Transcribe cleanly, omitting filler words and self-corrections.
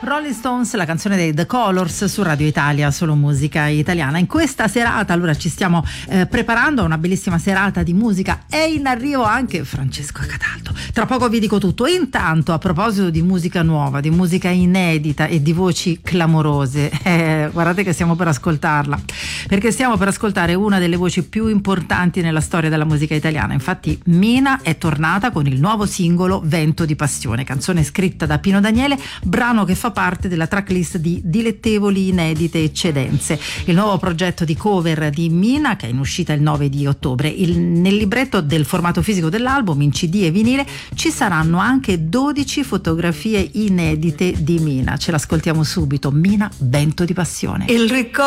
Rolling Stones, la canzone dei The Colors su Radio Italia, solo musica italiana. In questa serata allora ci stiamo preparando a una bellissima serata di musica. È in arrivo anche Francesco Cataldo. Tra poco vi dico tutto. Intanto, a proposito di musica nuova, di musica inedita e di voci clamorose, guardate che stiamo per ascoltarla, perché stiamo per ascoltare una delle voci più importanti nella storia della musica italiana. Infatti Mina è tornata con il nuovo singolo Vento di Passione, canzone scritta da Pino Daniele, brano che fa parte della tracklist di Dilettevoli Inedite Eccedenze, il nuovo progetto di cover di Mina che è in uscita il 9 di ottobre. Nel libretto del formato fisico dell'album, in CD e vinile, ci saranno anche 12 fotografie inedite di Mina. Ce l'ascoltiamo subito. Mina, Vento di Passione. Il ricordo